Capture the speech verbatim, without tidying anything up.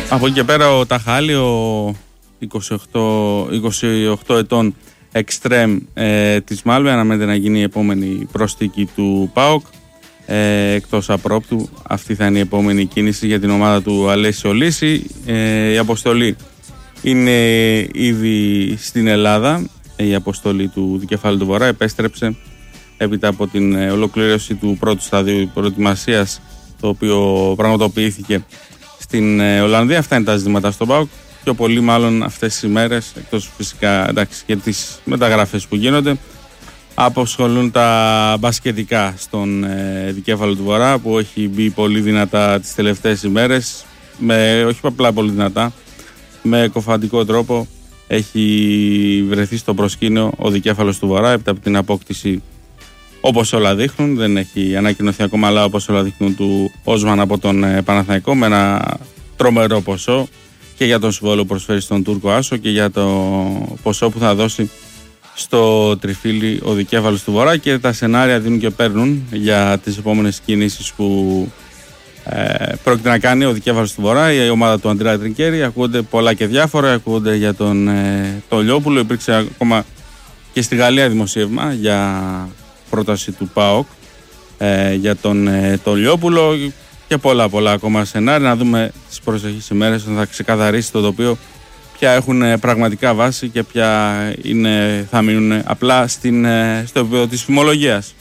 Από εκεί και πέρα ο Ταχάλη, ο είκοσι οκτώ, είκοσι οκτώ ετών εξτρέμ ε, της Μάλμε, αναμένεται να γίνει η επόμενη προσθήκη του ΠΑΟΚ. Ε, εκτός απρόπτου, αυτή θα είναι η επόμενη κίνηση για την ομάδα του Αλέσιο Λύση. Ε, η αποστολή είναι ήδη στην Ελλάδα. Η αποστολή του Δικεφάλου του Βορρά επέστρεψε έπειτα από την ολοκλήρωση του πρώτου σταδίου προετοιμασίας, το οποίο πραγματοποιήθηκε στην Ολλανδία. Αυτά είναι τα ζητήματα στον ΠΑΟΚ. Πιο πολύ μάλλον αυτές τις ημέρες, εκτός φυσικά εντάξει, και τις μεταγραφές που γίνονται, αποσχολούν τα μπασκετικά στον ε, Δικέφαλο του Βορρά, που έχει μπει πολύ δυνατά τις τελευταίες ημέρες, με, όχι απλά πολύ δυνατά, με κοφαντικό τρόπο έχει βρεθεί στο προσκήνιο ο Δικέφαλος του Βορρά έπειτα από την απόκτηση, όπως όλα δείχνουν, δεν έχει ανακοινωθεί ακόμα, αλλά όπως όλα δείχνουν, του Όσμαν από τον ε, Παναθηναϊκό, με ένα τρομερό ποσό και για τον συμβόλαιο που προσφέρει στον Τούρκο Άσο και για το ποσό που θα δώσει στο τριφύλι ο Δικέφαλος του Βορρά. Και τα σενάρια δίνουν και παίρνουν για τις επόμενες κινήσεις που ε, πρόκειται να κάνει ο Δικέφαλος του Βορρά, η ομάδα του Αντρέα Τρινκέρι. Ακούγονται πολλά και διάφορα, ακούγονται για τον ε, το Λιόπουλο. Υπήρξε ακόμα και στη Γαλλία δημοσίευμα για πρόταση του ΠΑΟΚ ε, για τον ε, το Λιόπουλο και πολλά πολλά ακόμα σενάρια. Να δούμε τις προσεχείς ημέρες όταν θα ξεκαθαρίσει το τοπίο ποια έχουν πραγματικά βάση και ποια είναι, θα μείνουν απλά στην, στο επίπεδο της φημολογίας.